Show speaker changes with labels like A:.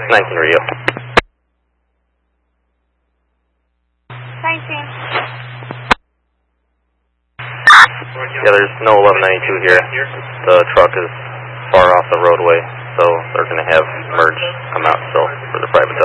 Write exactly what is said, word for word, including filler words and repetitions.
A: nineteen radio.
B: nineteen.
A: Yeah, there's no eleven ninety-two here. The truck is far off the roadway, so they're going to have merge come out still for the private